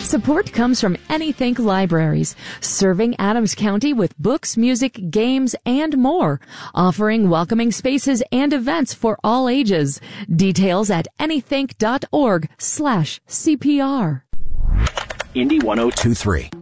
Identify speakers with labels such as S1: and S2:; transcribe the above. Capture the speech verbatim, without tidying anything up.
S1: Support comes from Anythink Libraries, serving Adams County with books, music, games, and more, offering welcoming spaces and events for all ages. Details at anythink dot org slash C P R.
S2: Indy one oh two three.